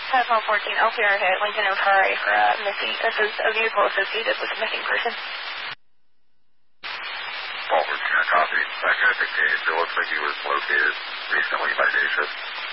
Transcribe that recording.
Platform 14, LPR hit Lincoln and Ferrari for missing. This is a vehicle associated with a missing person. Paul 14, copy. Magnetic gauge. It looks like he was located recently by day shift.